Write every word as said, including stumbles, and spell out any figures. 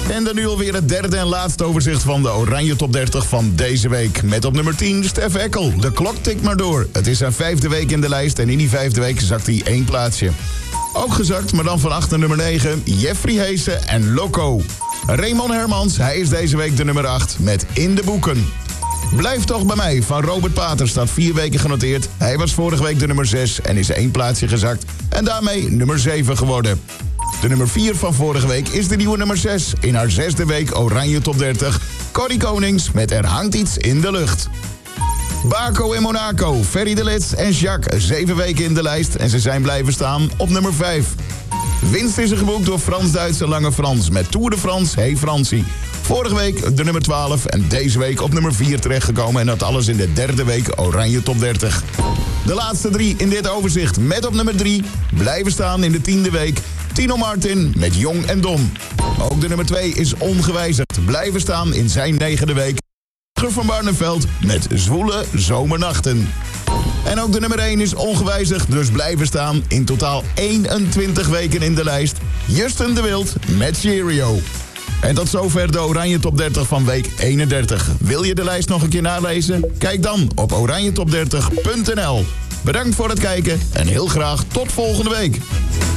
En dan nu alweer het derde en laatste overzicht van de Oranje Top dertig van deze week. Met op nummer tien Stef Eckel. De klok tikt maar door. Het is zijn vijfde week in de lijst en in die vijfde week zakt hij één plaatsje. Ook gezakt, maar dan van acht naar nummer negen, Jeffrey Heese en Loco. Raymond Hermans, hij is deze week de nummer acht met In de Boeken. Blijf toch bij mij van Robert Pater staat vier weken genoteerd. Hij was vorige week de nummer zes en is één plaatsje gezakt. En daarmee nummer zeven geworden. De nummer vier van vorige week is de nieuwe nummer zes. In haar zesde week Oranje Top dertig. Corrie Konings met Er hangt iets in de lucht. Baco en Monaco, Ferry de Lits en Jacques. Zeven weken in de lijst en ze zijn blijven staan op nummer vijf. Winst is er geboekt door Frans-Duitse Lange Frans met Tour de France Hey Fransie. Vorige week de nummer twaalf en deze week op nummer vier terechtgekomen. En dat alles in de derde week Oranje Top dertig. De laatste drie in dit overzicht met op nummer drie blijven staan in de tiende week. Tino Martin met Jong en Dom. Ook de nummer twee is ongewijzigd. Blijven staan in zijn negende week. Van Barneveld met Zwoele Zomernachten. En ook de nummer één is ongewijzigd, dus blijven staan in totaal eenentwintig weken in de lijst. Justin de Wild met Cheerio. En tot zover de Oranje Top dertig van week eenendertig. Wil je de lijst nog een keer nalezen? Kijk dan op oranje top dertig punt n l. Bedankt voor het kijken en heel graag tot volgende week.